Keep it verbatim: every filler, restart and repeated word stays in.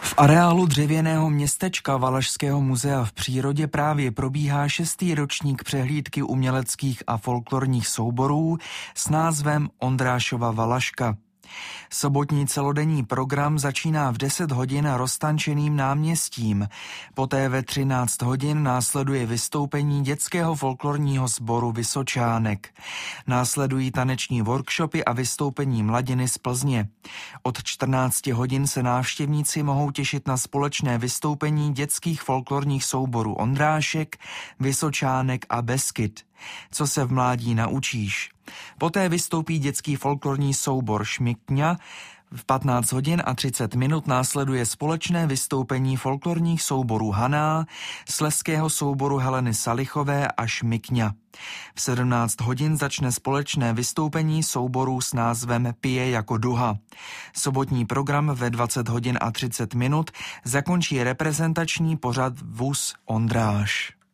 V areálu dřevěného městečka Valašského muzea v přírodě právě probíhá šestý ročník přehlídky uměleckých a folklorních souborů s názvem Ondrášova Valaška. Sobotní celodenní program začíná v deset hodin roztančeným náměstím. Poté ve třináct hodin následuje vystoupení dětského folklorního sboru Vysočánek. Následují taneční workshopy a vystoupení mladiny z Plzně. Od čtrnáct hodin se návštěvníci mohou těšit na společné vystoupení dětských folklorních souborů Ondrášek, Vysočánek a Beskyd. Co se v mládí naučíš? Poté vystoupí dětský folklorní soubor Šmikňa. V patnáct hodin a třicet minut následuje společné vystoupení folklorních souborů Haná, slezského souboru Heleny Salichové a Šmikňa. V sedmnáct hodin začne společné vystoupení souborů s názvem Pije jako duha. Sobotní program ve dvacet hodin a třicet minut zakončí reprezentační pořad Vůz Ondráš.